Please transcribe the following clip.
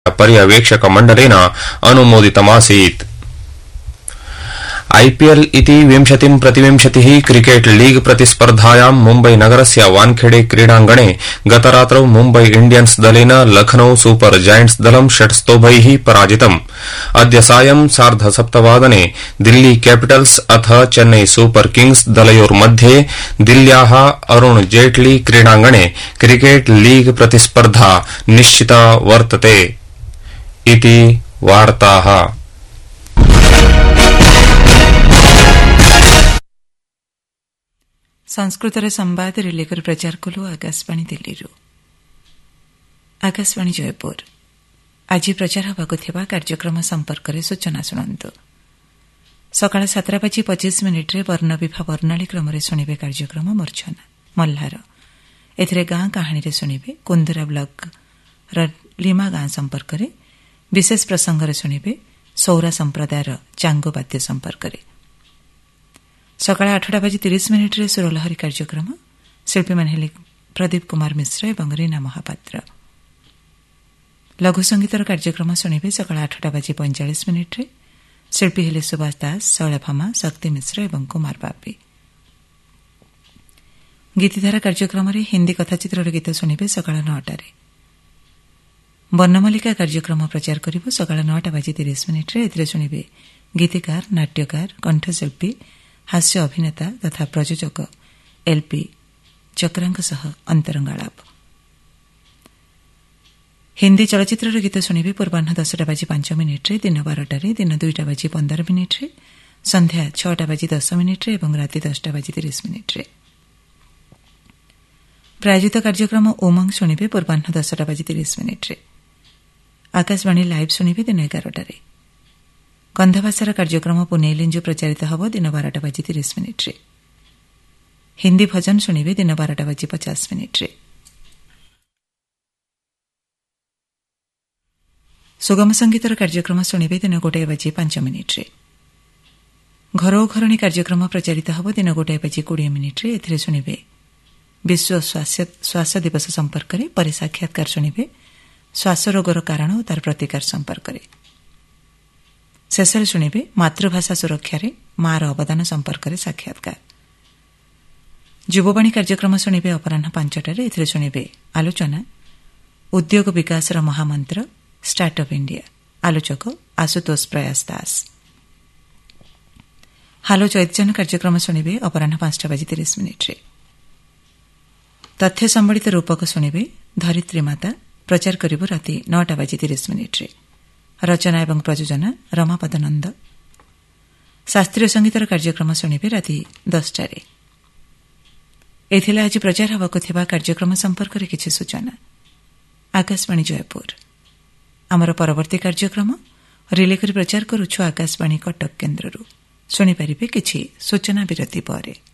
पर्यवेक्षक मण्डलेन अनुमोदितमासीत्। आईपीएल इति 20-प्रतिविंशतिः cricket league प्रतिस्पर्धायां Mumbai नगरस्य वानखेड़े क्रीडांगणे गतरात्रौ मुम्बई इंडियन्स दलेन लखनऊ सुपर जायंट्स दलं 6 स्तोभैः पराजितम्। अद्य सायं 7:30 दिल्ली कैपिटल्स अथ Chennai super Kings दलयोर्मध्ये दिल्ल्याः Arun Jaitley क्रीडांगणे cricket league प्रतिस्पर्धा निश्चिता वर्तते इति वार्ताः। संस्कृतर संवाद रिले कर प्रचार कलु आकाशवाणी दिल्ली। आकाशवाणी जयपुर। आज प्रचार होगा कार्यक्रम संपर्क में सूचना शुणु। सकाळ 7:25 वर्णविभा वर्णाली क्रम शुणे कार्यक्रम मूर्छना मल्हार। एथिरे गाँ कहानी शुणे कुंदरा ब्लॉक लिमा गाँ संपर्क में विशेष प्रसंग शुणे सौरा संप्रदायर चांगो वाद्य संपर्क में। सकाळ 8:30 सुरलहरी कार्यक्रम शिल्पी माने प्रदीप कुमार मिश्र और रीना महापात्र। लघु संगीतर कार्यक्रम शुणे सकाळ 8:45 शिल्पी हेले सुभाष दास, शैलभामा, शक्ति मिश्र और कुमार बापी। गीतिधारा कार्यक्रम हिंदी कथाचित्र गीत शुणे सकाळ 9टार। वर्णमालिका कार्यक्रम प्रचार करिब सकाळ 9:30 एथिरे शुणे गीतिकार, नाट्यकार, कंठशिल्पी, हास्य अभिनेता तथा प्रयोजक एलपी चक्रांक सह अंतरंगालाप। हिंदी चलचित्र गीत शुणे पूर्वाह्न 10:05 दिन 12टार, दिन 2:15 संध्या 6:10 और राति 10:30। प्रायोजित कार्यक्रम उमंग शुणे पूर्वाह्न 10:30। आकाशवाणी लाइव शुणे दिन 11टार। कंधभाषार कार्यक्रम पुनेलिंजु प्रचारित हब दिन 12:30। हिंदी भजन शुणे दिन 12:50। सुगम संगीतर कार्यक्रम शुणे दिन 1:05। घरो घरणी कार्यक्रम प्रचारित हब दिन 1:20 एथिरे शुणे विश्व श्वास दिवस संपर्क में पर साक्षात्कार शुणे श्वास रोगर कारण और तार प्रतिकार संपर्क में। शेष शुणे मातृभाषा सुरक्षा मार अवदान संपर्क में साक्षात्कार। युववाणी कार्यक्रम शुणे अपराह 5टार। एथिरे शुणे आलोचना उद्योग विकास महामंत्र स्टार्टअप इंडिया। आलोचक आशुतोष प्रयास दास। हालो चैतन्य कार्यक्रम शुणे अपराह 5:30। तथ्य संबलित रूपक शुणे धरित्री माता। प्रचार करिब राति 9:30। रचना एवं प्रयोजना रमापद नंद। शास्त्रीय संगीतर कार्यक्रम शुणे राति 10टार। एथिला आज प्रचार होगा कार्यक्रम संपर्क में किछि सूचना। आकाशवाणी जयपुर। आमर परवर्ती कार्यक्रम रिले करी प्रचार करुछु आकाशवाणी कटक केन्द्ररू। शुणी पारिबे किछि सूचना विरति परे।